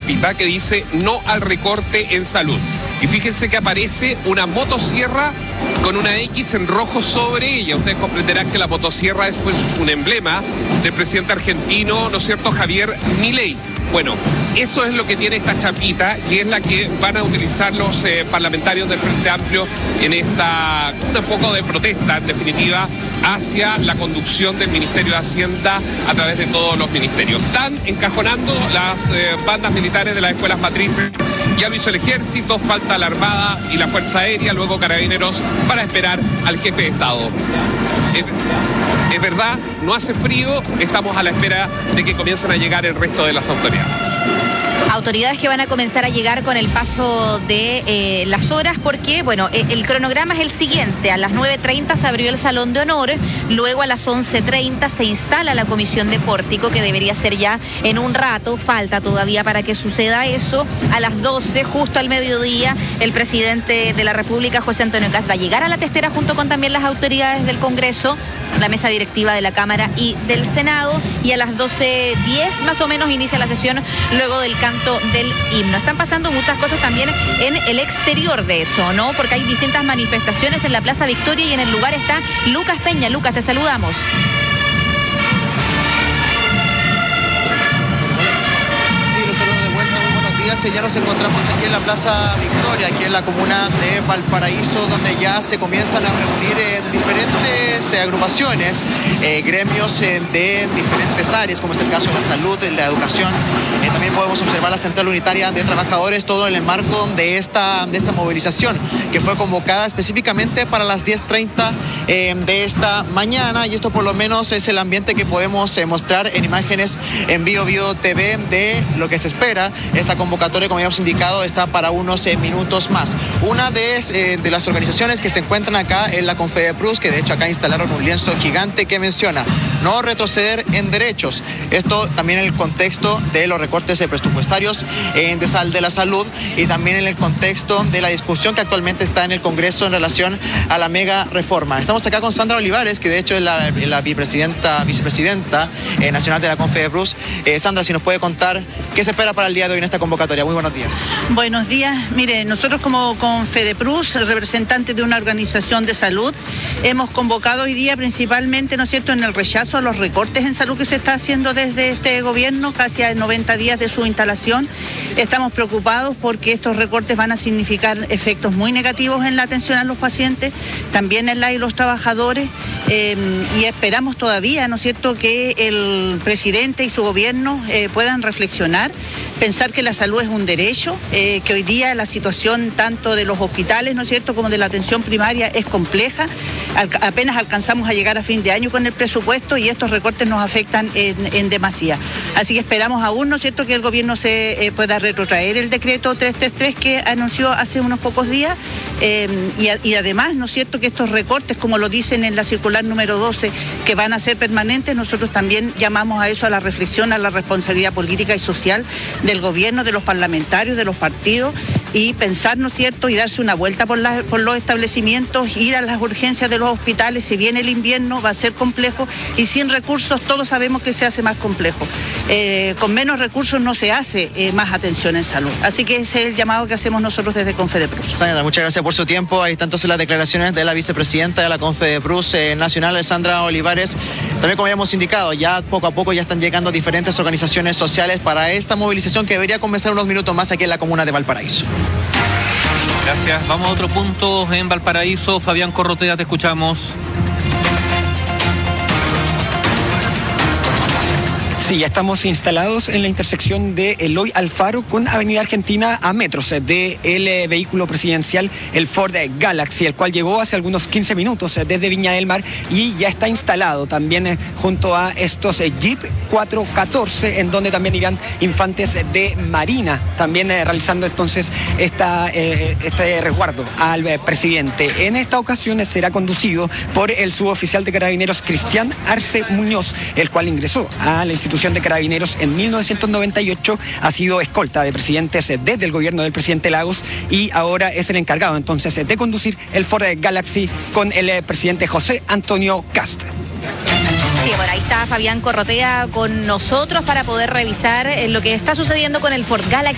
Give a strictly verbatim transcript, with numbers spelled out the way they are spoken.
chapita que dice no al recorte en salud. Y fíjense que aparece una motosierra con una X en rojo sobre ella. Ustedes comprenderán que la motosierra es un emblema del presidente argentino, ¿no es cierto?, Javier Milei. Bueno, eso es lo que tiene esta chapita y es la que van a utilizar los eh, parlamentarios del Frente Amplio en esta, un poco de protesta, en definitiva, hacia la conducción del Ministerio de Hacienda a través de todos los ministerios. Están encajonando las eh, bandas militares de las escuelas matrices. Ya lo hizo el Ejército, falta la Armada y la Fuerza Aérea, luego Carabineros, para esperar al jefe de Estado. Es, es verdad, no hace frío, estamos a la espera de que comiencen a llegar el resto de las autoridades. Autoridades que van a comenzar a llegar con el paso de eh, las horas porque, bueno, el, el cronograma es el siguiente. A las nueve treinta se abrió el Salón de Honor, luego a las once treinta se instala la Comisión de Pórtico, que debería ser ya en un rato, falta todavía para que suceda eso. A las doce, justo al mediodía, el presidente de la República, José Antonio Kast, va a llegar a la testera junto con también las autoridades del Congreso, la mesa directiva de la Cámara y del Senado, y a las doce diez más o menos inicia la sesión luego del canto del himno. Están pasando muchas cosas también en el exterior, de hecho, ¿no? Porque hay distintas manifestaciones en la Plaza Victoria y en el lugar está Lucas Peña. Lucas, te saludamos. Ya nos encontramos aquí en la Plaza Victoria, aquí en la comuna de Valparaíso, donde ya se comienzan a reunir en diferentes eh, agrupaciones, eh, gremios eh, de diferentes áreas, como es el caso de la salud, de la educación. Eh, también podemos observar la Central Unitaria de Trabajadores, todo en el marco de esta, de esta movilización, que fue convocada específicamente para las diez treinta eh, de esta mañana, y esto por lo menos es el ambiente que podemos eh, mostrar en imágenes en Bio Bio T V de lo que se espera. Esta convocatoria, como ya hemos indicado, está para unos eh, minutos más. Una de, eh, de las organizaciones que se encuentran acá es la Confedeprus, que de hecho acá instalaron un lienzo gigante que menciona no retroceder en derechos. Esto también en el contexto de los recortes presupuestarios en Desal de la Salud y también en el contexto de la discusión que actualmente está en el Congreso en relación a la mega reforma. Estamos acá con Sandra Olivares, que de hecho es la, la vicepresidenta, vicepresidenta eh, nacional de la Confedeprus. Eh, Sandra, si nos puede contar qué se espera para el día de hoy en esta convocatoria. Muy buenos días. Buenos días. Mire, nosotros como Confedeprus, representantes de una organización de salud, hemos convocado hoy día principalmente, ¿no es cierto?, en el rechazo a los recortes en salud que se está haciendo desde este gobierno, casi a noventa días de su instalación. Estamos preocupados porque estos recortes van a significar efectos muy negativos en la atención a los pacientes, también en la y los trabajadores, eh, y esperamos todavía, ¿no es cierto?, que el presidente y su gobierno eh, puedan reflexionar, pensar que la salud es un derecho, eh, que hoy día la situación tanto de los hospitales, ¿no es cierto?, como de la atención primaria es compleja. Al, apenas alcanzamos a llegar a fin de año con el presupuesto y estos recortes nos afectan en, en demasía. Así que esperamos aún, ¿no es cierto?, que el gobierno se eh, pueda retrotraer el decreto trescientos treinta y tres que anunció hace unos pocos días, eh, y, y además, ¿no es cierto?, que estos recortes, como lo dicen en la circular número doce, que van a ser permanentes, nosotros también llamamos a eso, a la reflexión, a la responsabilidad política y social del gobierno, de los parlamentarios, de los partidos, y pensar, ¿no es cierto?, y darse una vuelta por, la, por los establecimientos, ir a las urgencias de los hospitales. Si viene el invierno va a ser complejo y sin recursos todos sabemos que se hace más complejo. Eh, con menos recursos no se hace eh, más atención en salud. Así que ese es el llamado que hacemos nosotros desde Confedeprus. Sandra, muchas gracias por su tiempo. Ahí están entonces las declaraciones de la vicepresidenta de la Confedeprus eh, Nacional, Sandra Olivares. También, como habíamos indicado, ya poco a poco ya están llegando diferentes organizaciones sociales para esta movilización que debería comenzar unos minutos más aquí en la comuna de Valparaíso. Gracias. Vamos a otro punto en Valparaíso. Fabián Corrotea, te escuchamos. Sí, ya estamos instalados en la intersección de Eloy Alfaro con Avenida Argentina a metros del eh, vehículo presidencial, el Ford Galaxy, el cual llegó hace algunos quince minutos eh, desde Viña del Mar y ya está instalado también eh, junto a estos eh, Jeep cuatro catorce, en donde también irán infantes de Marina, también eh, realizando entonces esta, eh, este resguardo al eh, presidente. En esta ocasión eh, será conducido por el suboficial de Carabineros Cristian Arce Muñoz, el cual ingresó a la institución de Carabineros en mil novecientos noventa y ocho, ha sido escolta de presidentes desde el gobierno del presidente Lagos y ahora es el encargado entonces de conducir el Ford Galaxy con el presidente José Antonio Kast. Sí, bueno, ahí está Fabián Corrotea con nosotros para poder revisar lo que está sucediendo con el Ford Galaxy.